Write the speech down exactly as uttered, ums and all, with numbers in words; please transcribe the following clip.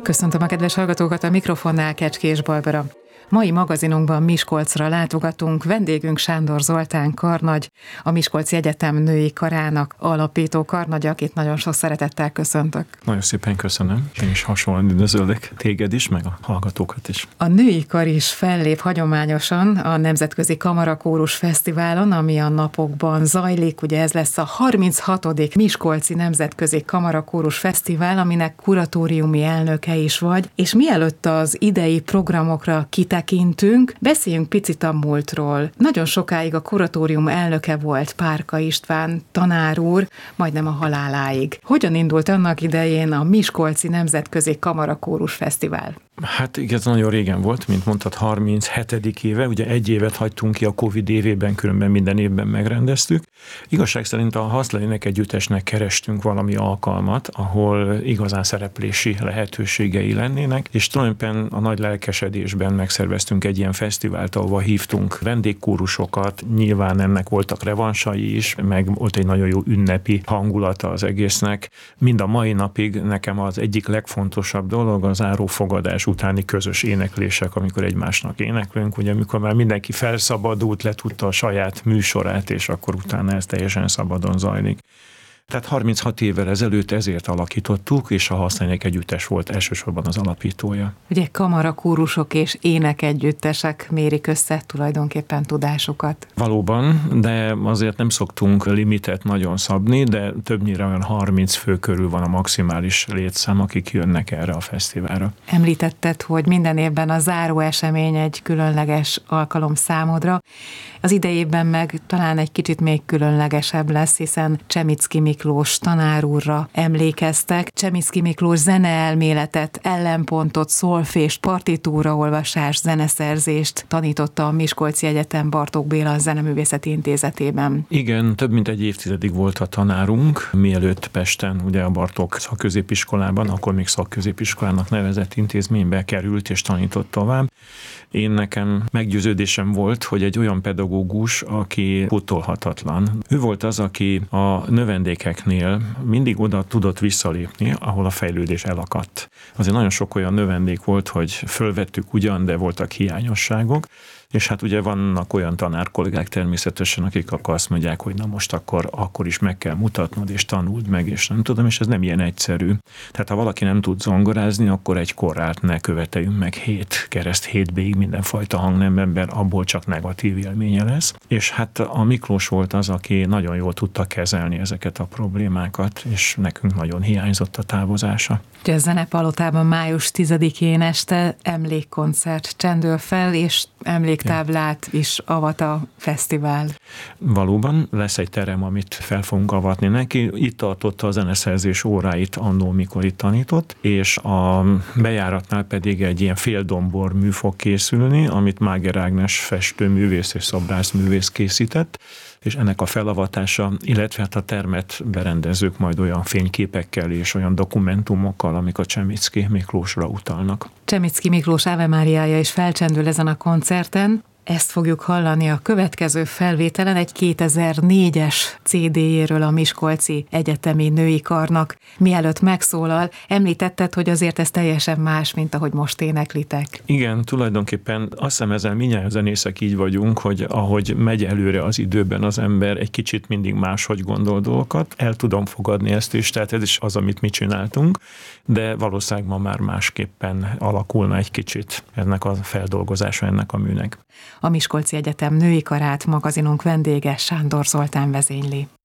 Köszöntöm a kedves hallgatókat, a mikrofonnál Kecskés Barbara. Mai magazinunkban Miskolcra látogatunk, vendégünk Sándor Zoltán karnagy, a Miskolci Egyetem női karának alapító karnagy, akit nagyon sok szeretettel köszöntök. Nagyon szépen köszönöm, én is hasonlóan üdvözöllek téged is, meg a hallgatókat is. A női kar is fellép hagyományosan a Nemzetközi Kamarakórus Fesztiválon, ami a napokban zajlik. Ugye ez lesz a harminchatodik Miskolci Nemzetközi Kamarakórus Fesztivál, aminek kuratóriumi elnöke is vagy, és mielőtt az idei programokra kitekintünk, beszéljünk picit a múltról. Nagyon sokáig a kuratórium elnöke volt Párka István tanár úr, majdnem a haláláig. Hogyan indult annak idején a Miskolci Nemzetközi Kamarakórus Fesztivál? Hát igen, ez nagyon régen volt, mint mondtad, harminchetedik éve, ugye egy évet hagytunk ki a Covid évében, különben minden évben megrendeztük. Igazság szerint a Haszlelének együttesnek kerestünk valami alkalmat, ahol igazán szereplési lehetőségei lennének, és tulajdonképpen a nagy lelkesedésben megszerveztünk egy ilyen fesztivált, ahova hívtunk vendégkórusokat, nyilván ennek voltak revansai is, meg volt egy nagyon jó ünnepi hangulata az egésznek. Mind a mai napig nekem az egyik legfontosabb dolog az zárófogadás utáni közös éneklések, amikor egymásnak éneklünk, ugye amikor már mindenki felszabadult, letudta a saját műsorát, és akkor utána ez teljesen szabadon zajlik. Tehát harminchat évvel ezelőtt ezért alakítottuk, és a Haszlelének együttes volt elsősorban az alapítója. Ugye kamarakórusok és énekegyüttesek mérik össze tulajdonképpen tudásukat. Valóban, de azért nem szoktunk limitet nagyon szabni, de többnyire olyan harminc fő körül van a maximális létszám, akik jönnek erre a fesztiválra. Említetted, hogy minden évben a záró esemény egy különleges alkalom számodra. Az idejében meg talán egy kicsit még különlegesebb lesz, hiszen Csemicki Miklós tanár úrra emlékeztek. Csemicki Miklós zeneelméletet, ellenpontot, szolfést, partitúraolvasást, zeneszerzést tanította a Miskolci Egyetem Bartók Béla Zeneművészeti Intézetében. Igen, több mint egy évtizedig volt a tanárunk, mielőtt Pesten, ugye a Bartók szakközépiskolában, akkor még szakközépiskolának nevezett intézménybe került és tanított tovább. Én nekem meggyőződésem volt, hogy egy olyan pedagógus, aki pótolhatatlan. Ő volt az, aki a növendékeknél mindig oda tudott visszalépni, ahol a fejlődés elakadt. Azért nagyon sok olyan növendék volt, hogy fölvettük ugyan, de voltak hiányosságok, és hát ugye vannak olyan tanárkollégák természetesen, akik akkor azt mondják, hogy na most akkor, akkor is meg kell mutatnod, és tanuld meg, és nem tudom, és ez nem ilyen egyszerű. Tehát ha valaki nem tud zongorázni, akkor egy korrált ne követeljünk meg hét kereszt hétbéig mindenfajta hangnemben, mert abból csak negatív élménye lesz. És hát a Miklós volt az, aki nagyon jól tudta kezelni ezeket a problémákat, és nekünk nagyon hiányzott a távozása. A Zenepalotában május tizedikén este emlékkoncert csendül fel, és emléktáblát is avat a fesztivál. Valóban lesz egy terem, amit fel fogunk avatni neki. Itt tartotta a zeneszerzés óráit annól, mikor itt tanított, és a bejáratnál pedig egy ilyen féldombor mű fog készülni, amit Máger Ágnes festőművész és szobrászművész készített, és ennek a felavatása, illetve hát a termet berendezők majd olyan fényképekkel és olyan dokumentumokkal, amik a Csemicki Miklósra utalnak. Csemicki Miklós Ave Máriája is felcsendül ezen a koncerten. Ezt fogjuk hallani a következő felvételen egy kétezer-négyes cé dé-jéről a Miskolci Egyetemi Női Karnak. Mielőtt megszólal, említetted, hogy azért ez teljesen más, mint ahogy most éneklitek. Igen, tulajdonképpen azt hiszem ezzel mindjárt zenészek így vagyunk, hogy ahogy megy előre az időben az ember, egy kicsit mindig máshogy gondol dolgokat. El tudom fogadni ezt is, tehát ez is az, amit mi csináltunk, de valószínűleg ma már másképpen alakulna egy kicsit ennek a feldolgozása ennek a műnek. A Miskolci Egyetem női karát magazinunk vendége Sándor Zoltán vezényli.